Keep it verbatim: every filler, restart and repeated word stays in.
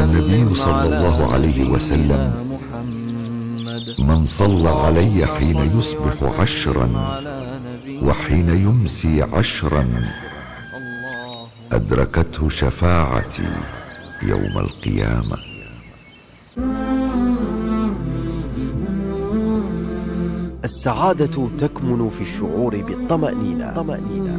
النبي صلى الله عليه وسلم: من صلى علي حين يصبح عشرا وحين يمسي عشرا أدركته شفاعتي يوم القيامة. السعادة تكمن في الشعور بالطمأنينة.